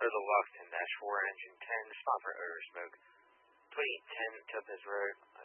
Total Lockton -4 engine 10, respond for odor smoke. 2810 Topaz Road,